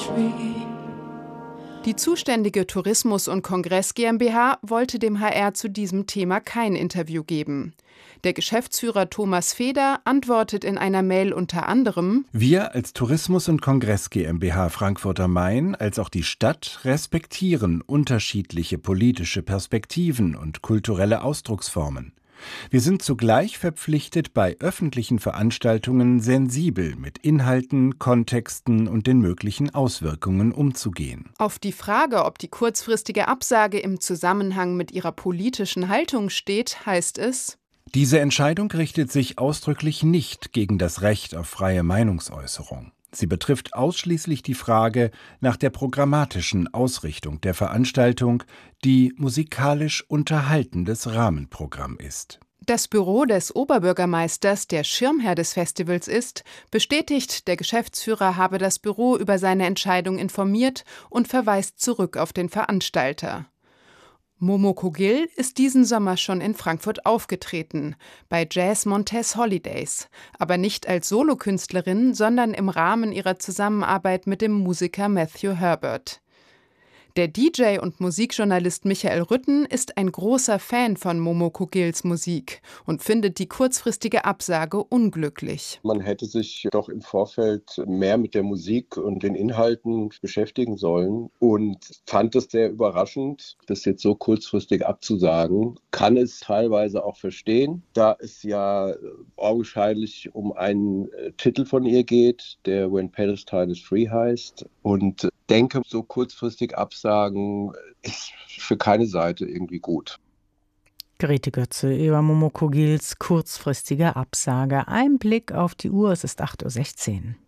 Die zuständige Tourismus- und Kongress GmbH wollte dem HR zu diesem Thema kein Interview geben. Der Geschäftsführer Thomas Feder antwortet in einer Mail unter anderem: Wir als Tourismus- und Kongress GmbH Frankfurt am Main als auch die Stadt respektieren unterschiedliche politische Perspektiven und kulturelle Ausdrucksformen. Wir sind zugleich verpflichtet, bei öffentlichen Veranstaltungen sensibel mit Inhalten, Kontexten und den möglichen Auswirkungen umzugehen. Auf die Frage, ob die kurzfristige Absage im Zusammenhang mit ihrer politischen Haltung steht, heißt es: Diese Entscheidung richtet sich ausdrücklich nicht gegen das Recht auf freie Meinungsäußerung. Sie betrifft ausschließlich die Frage nach der programmatischen Ausrichtung der Veranstaltung, die musikalisch unterhaltendes Rahmenprogramm ist. Das Büro des Oberbürgermeisters, der Schirmherr des Festivals ist, bestätigt, der Geschäftsführer habe das Büro über seine Entscheidung informiert und verweist zurück auf den Veranstalter. Momo Kogil ist diesen Sommer schon in Frankfurt aufgetreten, bei Jazz Montez Holidays, aber nicht als Solokünstlerin, sondern im Rahmen ihrer Zusammenarbeit mit dem Musiker Matthew Herbert. Der DJ und Musikjournalist Michael Rütten ist ein großer Fan von Momo Kogils Musik und findet die kurzfristige Absage unglücklich. Man hätte sich doch im Vorfeld mehr mit der Musik und den Inhalten beschäftigen sollen und fand es sehr überraschend, das jetzt so kurzfristig abzusagen. Kann es teilweise auch verstehen, da es ja augenscheinlich um einen Titel von ihr geht, der When Palestine is Free heißt, und denke, so kurzfristig absagen ist für keine Seite irgendwie gut. Grete Götze über Momo Kogils kurzfristige Absage. Ein Blick auf die Uhr, es ist 8:16 Uhr.